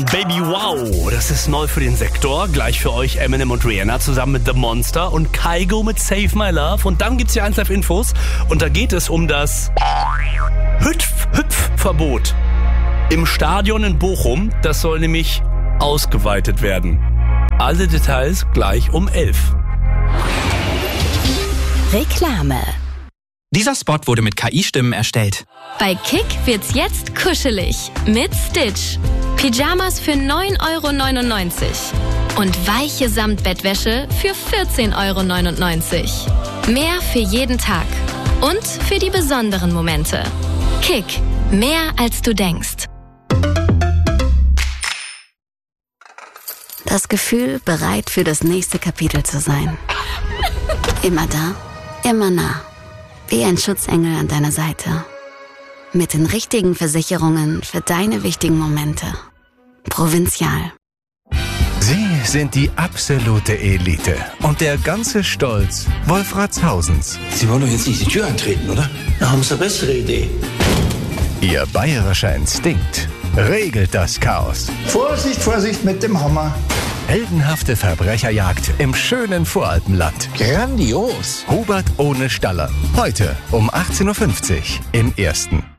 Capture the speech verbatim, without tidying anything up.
Baby Wow, das ist neu für den Sektor. Gleich für euch Eminem und Rihanna zusammen mit The Monster und Kygo mit Save My Love. Und dann gibt's hier eins Live Infos und da geht es um das Hüpf Hüpfverbot im Stadion in Bochum. Das soll nämlich ausgeweitet werden. Alle Details gleich um elf. Reklame. Dieser Spot wurde mit K I-Stimmen erstellt. Bei Kick wird's jetzt kuschelig mit Stitch. Pyjamas für neun Euro neunundneunzig und weiche Samtbettwäsche für vierzehn Euro neunundneunzig. Mehr für jeden Tag und für die besonderen Momente. Kick, mehr als du denkst. Das Gefühl, bereit für das nächste Kapitel zu sein. Immer da, immer nah. Wie ein Schutzengel an deiner Seite. Mit den richtigen Versicherungen für deine wichtigen Momente. Provinzial. Sie sind die absolute Elite und der ganze Stolz Wolfratshausens. Sie wollen doch jetzt nicht die Tür eintreten, oder? Da haben Sie eine bessere Idee. Ihr bayerischer Instinkt regelt das Chaos. Vorsicht, Vorsicht mit dem Hammer. Heldenhafte Verbrecherjagd im schönen Voralpenland. Grandios. Hubert ohne Staller. Heute um achtzehn Uhr fünfzig im Ersten.